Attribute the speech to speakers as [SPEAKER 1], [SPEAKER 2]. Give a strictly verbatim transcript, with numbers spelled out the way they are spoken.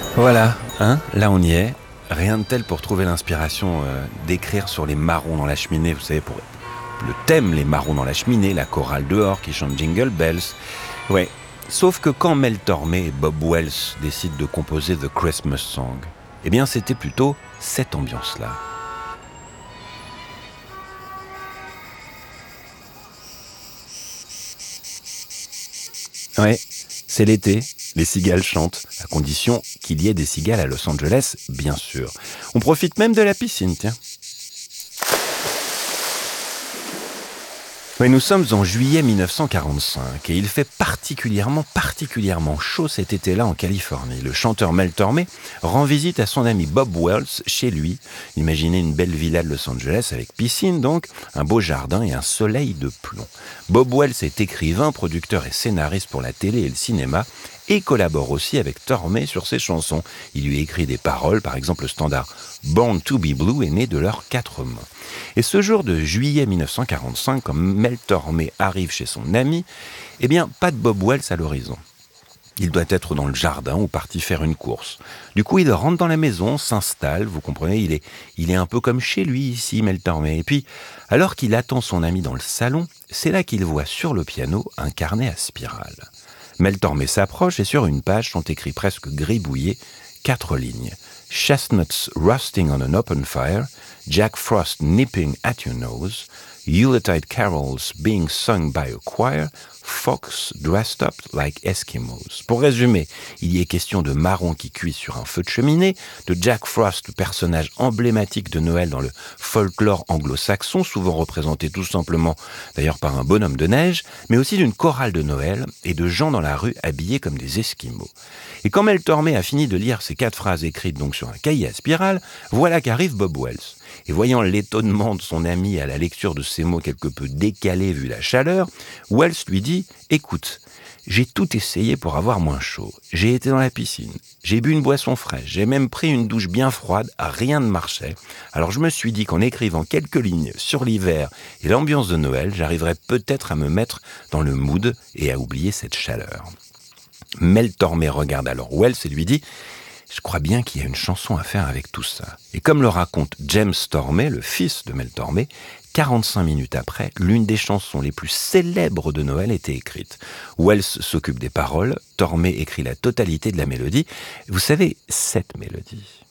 [SPEAKER 1] Voilà, hein, là on y est. Rien de tel pour trouver l'inspiration euh, d'écrire sur les marrons dans la cheminée, vous savez, pour le thème, les marrons dans la cheminée, la chorale dehors qui chante Jingle Bells. Ouais, sauf que quand Mel Tormé et Bob Wells décident de composer The Christmas Song, eh bien c'était plutôt cette ambiance-là. Ouais, c'est l'été, les cigales chantent, à condition qu'il y ait des cigales à Los Angeles, bien sûr. On profite même de la piscine, tiens. Oui, nous sommes en juillet dix-neuf cent quarante-cinq et il fait particulièrement, particulièrement chaud cet été-là en Californie. Le chanteur Mel Tormé rend visite à son ami Bob Wells chez lui. Imaginez une belle villa de Los Angeles avec piscine donc, un beau jardin et un soleil de plomb. Bob Wells est écrivain, producteur et scénariste pour la télé et le cinéma et collabore aussi avec Tormé sur ses chansons. Il lui écrit des paroles, par exemple le standard Born to be Blue est né de leurs quatre mains. Et ce jour de juillet dix-neuf cent quarante-cinq, quand Mel Tormé arrive chez son ami, eh bien, pas de Bob Wells à l'horizon. Il doit être dans le jardin ou parti faire une course. Du coup, il rentre dans la maison, s'installe, vous comprenez, il est, il est un peu comme chez lui ici, Mel Tormé. Et puis, alors qu'il attend son ami dans le salon, c'est là qu'il voit sur le piano un carnet à spirale. Mel Tormé s'approche et sur une page sont écrits presque gribouillés quatre lignes. Chestnuts roasting on an open fire, Jack Frost nipping at your nose, Yuletide carols being sung by a choir, folks dressed up like Eskimos. Pour résumer, il y est question de marrons qui cuisent sur un feu de cheminée, de Jack Frost, le personnage emblématique de Noël dans le folklore anglo-saxon, souvent représenté tout simplement d'ailleurs par un bonhomme de neige, mais aussi d'une chorale de Noël et de gens dans la rue habillés comme des Esquimaux. Et quand Mel Tormé a fini de lire ces quatre phrases écrites donc sur un cahier à spirale, voilà qu'arrive Bob Wells. Et voyant l'étonnement de son ami à la lecture de ces mots quelque peu décalés vu la chaleur, Wells lui dit « Écoute, j'ai tout essayé pour avoir moins chaud. J'ai été dans la piscine, j'ai bu une boisson fraîche, j'ai même pris une douche bien froide, rien ne marchait. Alors je me suis dit qu'en écrivant quelques lignes sur l'hiver et l'ambiance de Noël, j'arriverais peut-être à me mettre dans le mood et à oublier cette chaleur. » Mel Tormé regarde alors Wells et lui dit « Je crois bien qu'il y a une chanson à faire avec tout ça. » Et comme le raconte James Tormé, le fils de Mel Tormé, quarante-cinq minutes après, l'une des chansons les plus célèbres de Noël était écrite. Wells s'occupe des paroles, Tormé écrit la totalité de la mélodie. Vous savez, cette mélodie.